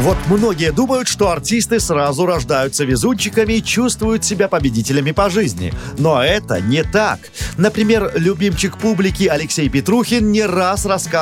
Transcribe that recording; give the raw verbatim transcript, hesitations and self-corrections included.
Вот многие думают, что артисты сразу рождаются везунчиками и чувствуют себя победителями по жизни. Но это не так. Например, любимчик публики Алексей Петрухин не раз рассказывал